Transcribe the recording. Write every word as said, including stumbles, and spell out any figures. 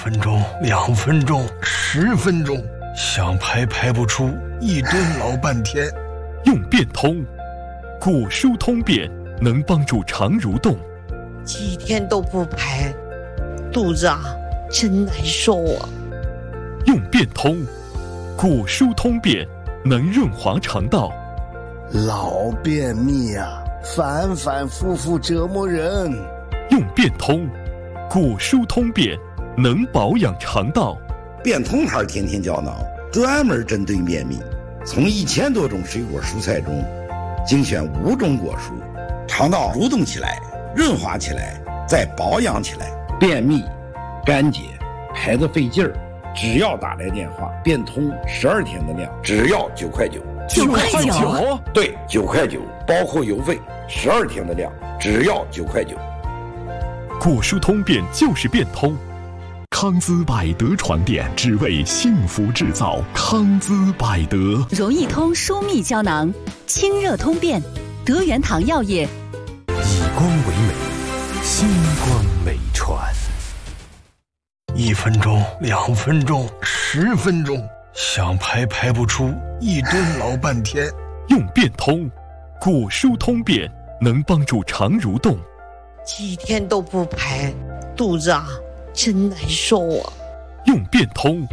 分钟、两分钟、十分钟，想排排不出，一顿老半天。 用变通，果蔬通便能帮助肠蠕动。 几天都不排，肚子啊真难受啊。 用变通，果蔬通便能润滑肠道。 老便秘啊，反反复复折磨人。 用变通，果蔬通便能保养肠道。 变通牌天天胶囊专门针对便秘，从一千多种水果蔬菜中精选五种果蔬，肠道蠕动起来，润滑起来，再保养起来。便秘、干结、排得费劲儿，只要打来电话，变通十二天的量，只要九块九。 九块九？ 对，九块九，包括邮费，十二天的量，只要九块九。 果蔬通便就是变通。 康姿百德床垫，只为幸福制造。康姿百德容易通舒密胶囊，清热通便，德元堂药业。 以光为美，星光美传。 一分钟、两分钟、十分钟，想排排不出，一顿老半天。 用变通，果蔬通便能帮助肠蠕动。 几天都不排，肚子啊真难受啊。 用变通，